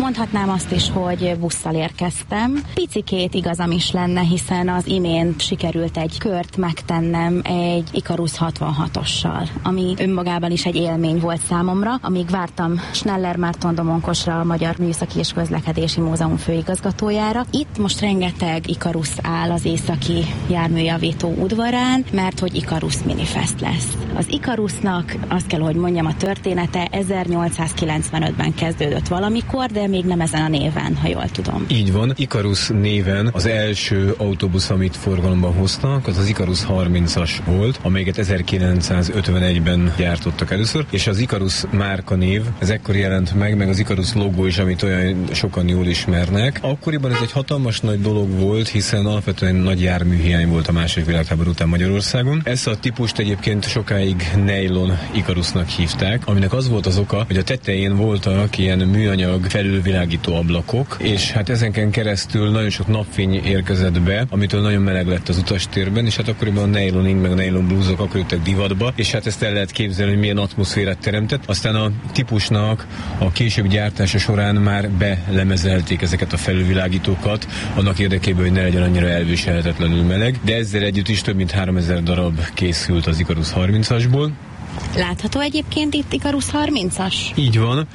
Mondhatnám azt is, hogy busszal érkeztem. Picikét igazam is lenne, hiszen az imént sikerült egy kört megtennem egy Ikarus 66-ossal, ami önmagában is egy élmény volt számomra, amíg vártam Schneller Márton Domonkosra, a Magyar Műszaki és Közlekedési Múzeum főigazgatójára. Itt most rengeteg Ikarus áll az északi járműjavító udvarán, mert hogy Ikarus Minifest lesz. Az Ikarusnak azt kell, hogy mondjam, a története 1895-ben kezdődött valamikor, de még nem ezen a néven, ha jól tudom. Így van, Ikarus néven az első autóbusz, amit forgalomban hoztak, az Ikarus 30-as volt, amelyiket 1951-ben gyártottak először, és az Ikarus márkanév, ez ekkor jelent meg az Ikarus logó is, amit olyan sokan jól ismernek. Akkoriban ez egy hatalmas nagy dolog volt, hiszen alapvetően nagy járműhiány volt a második világháború után Magyarországon. Ezt a típust egyébként sokáig nylon Ikarusnak hívták, aminek az volt az oka, hogy a tetején voltak ilyen műanyag felülvilágító ablakok, és hát ezeken keresztül nagyon sok napfény érkezett be, amitől nagyon meleg lett az utastérben, és hát akkoriban a nyloning meg a nylon blúzok akkor jöttek divatba, és hát ezt el lehet képzelni, hogy milyen atmoszférát teremtett. Aztán a típusnak a később gyártása során már belemezelték ezeket a felülvilágítókat, annak érdekében, hogy ne legyen annyira elviselhetetlenül meleg, de ezzel együtt is több mint 3000 darab készült az Ikarus 30-asból. Látható egyébként itt Ikarus 30-as? Így van.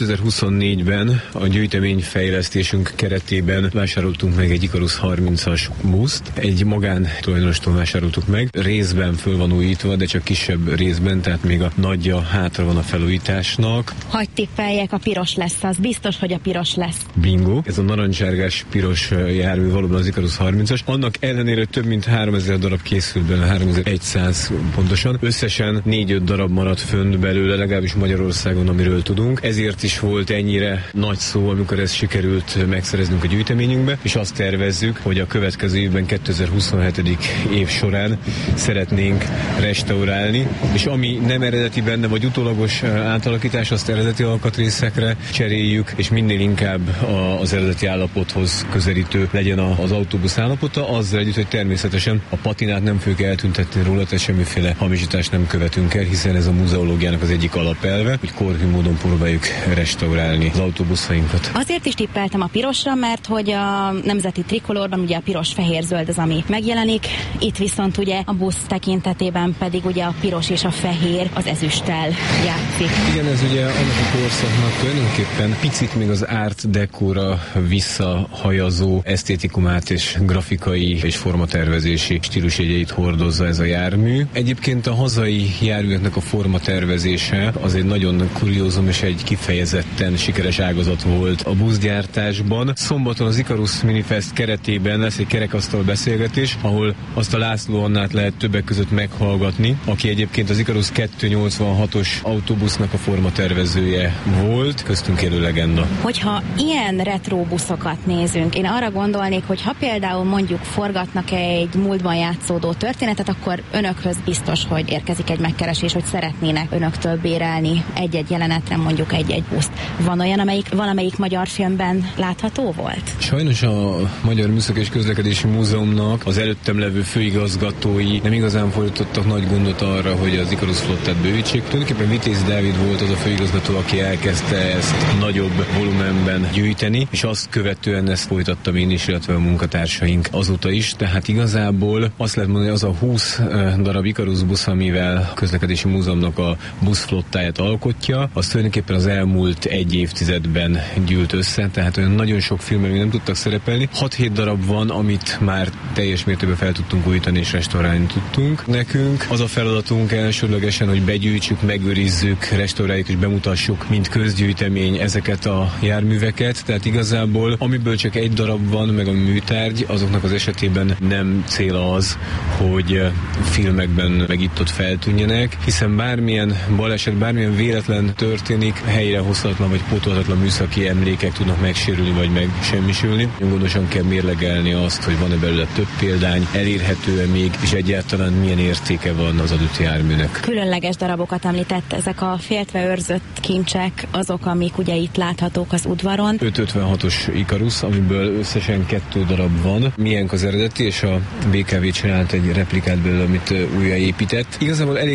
2024-ben a gyűjteményfejlesztésünk keretében vásároltunk meg egy Ikarus 30-as buszt. Egy magántulajdonostól vásároltuk meg. Részben föl van újítva, de csak kisebb részben, tehát még a nagyja hátra van a felújításnak. Hagy tippeljek, a piros lesz az. Biztos, hogy a piros lesz. Bingo. Ez a narancssárgás piros jármű valóban az Ikarus 30-as. Annak ellenére több mint 3000 darab készült belőle, 3100 pontosan. Összesen 4-5 darab maradt fönn belőle, legalábbis Magyarországon, amiről tudunk. Ezért is volt ennyire nagy szó, amikor ezt sikerült megszereznünk a gyűjteményünkbe, és azt tervezzük, hogy a következő évben, 2027. év során szeretnénk restaurálni, és ami nem eredeti benne, vagy utólagos átalakítás, azt eredeti alkatrészekre cseréljük, és minél inkább az eredeti állapothoz közelítő legyen az autóbusz állapota, azzal együtt, hogy természetesen a patinát nem fogjuk eltüntetni róla, tehát semmiféle hamisítást nem követünk el, hiszen ez a múzeológiának az egyik alapelve, hogy korhű módon próbáljuk restaurálni az autóbuszainkat. Azért is tippeltem a pirosra, mert hogy a nemzeti trikolorban ugye a piros-fehér-zöld az, ami megjelenik, itt viszont ugye a busz tekintetében pedig ugye a piros és a fehér az ezüsttel játszik. Igen, ez ugye annak a korszaknak tulajdonképpen picit még az art decóra visszahajazó esztétikumát és grafikai és formatervezési stílusjegyeit hordozza ez a jármű. Egyébként a hazai járműveknek a formatervezése az egy nagyon kuriózum és egy kifejezetten sikeres ágazat volt a buszgyártásban. Szombaton az Ikarus Minifest keretében lesz egy kerekasztal beszélgetés, ahol azt a László Annát lehet többek között meghallgatni, aki egyébként az Ikarus 286-os autóbusznak a formatervezője volt, köztünk élő legenda. Hogyha ilyen retro buszokat nézünk, én arra gondolnék, hogy ha például mondjuk forgatnak egy múltban játszódó történetet, akkor önökhöz biztos, hogy érkezik egy megkeresés, hogy szeretnének önöktől bérelni egy-egy jelenetre mondjuk egy-egy buszt. Van olyan, amelyik valamelyik magyar filmben látható volt? Sajnos a Magyar Műszaki és Közlekedési Múzeumnak az előttem levő főigazgatói nem igazán fordítottak nagy gondot arra, hogy az Ikarus flottát bővítsék. Tulajdonképpen Vitéz Dávid volt az a főigazgató, aki elkezdte ezt nagyobb volumenben gyűjteni, és azt követően ezt folytattam én is, illetve a munkatársaink azóta is. Tehát igazából azt lehet mondani, hogy az a 20 darab Ikarus busz, amivel a Közlekedési Múzeumnak a buszflottáját alkotja, az tulajdonképpen az elmúlt egy évtizedben gyűlt össze, tehát olyan nagyon sok filmben még nem tudtak szerepelni. 6-7 darab van, amit már teljes mértékben fel tudtunk újítani és restaurálni tudtunk. Nekünk az a feladatunk elsődlegesen, hogy begyűjtsük, megőrizzük, restauráljuk és bemutassuk, mint közgyűjtemény ezeket a járműveket, tehát igazából amiből csak egy darab van, meg a műtárgy, azoknak az esetében nem cél az, hogy filmekben meg itt-ott feltűnjenek, hiszen bármilyen baleset, bármilyen véletlen történik, helyrehozhatatlan vagy pótolhatatlan műszaki emlékek tudnak megsérülni vagy megsemmisülni. Gondosan kell mérlegelni azt, hogy van-e belőle több példány, elérhető-e még, és egyáltalán milyen értéke van az adott járműnek. Különleges darabokat említett, ezek a féltve őrzött kincsek, azok, amik ugye itt láthatók az udvaron. 556-os Ikarus, amiből összesen 2 darab van. Milyenk az eredeti, és a BKV csinált egy replikát belőle, amit újjáépített. Igazából elég szomorú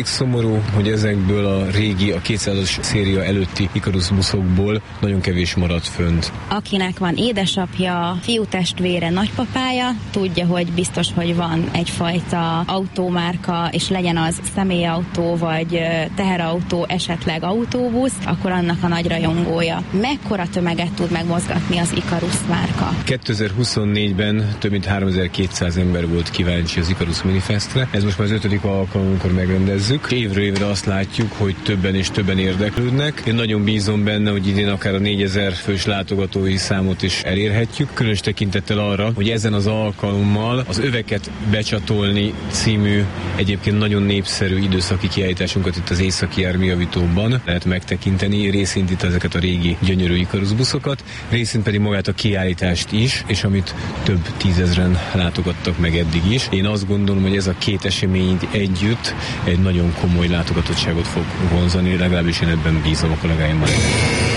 látható, hogy ezekből a régi, a 200-as széria előtti Ikarus buszokból nagyon kevés maradt fönt. Akinek van édesapja, fiútestvére, nagypapája, tudja, hogy biztos, hogy van egyfajta autómárka, és legyen az személyautó, vagy teherautó, esetleg autóbusz, akkor annak a nagy rajongója. Mekkora tömeget tud megmozgatni az Ikarus márka? 2024-ben több mint 3200 ember volt kíváncsi az Ikarus Minifestre. Ez most már az 5. alkalom, amikor megrendezzük. Évről évre azt látjuk, hogy többen és többen érdeklődnek. Én nagyon bízom benne, hogy idén akár a 4000 fős látogatói számot is elérhetjük. Különös tekintettel arra, hogy ezen az alkalommal az Öveket becsatolni című egyébként nagyon népszerű időszaki kiállításunkat itt az Északi Járműjavítóban lehet megtekinteni. Részint itt ezeket a régi gyönyörű Ikarus buszokat, részint pedig magát a kiállítást is, és amit több tízezren látogattak meg eddig is. Én azt gondolom, hogy ez a két esemény együtt egy nagyon komoly látogatottságot fog vonzani, legalábbis én ebben bízom a kollégáimmal.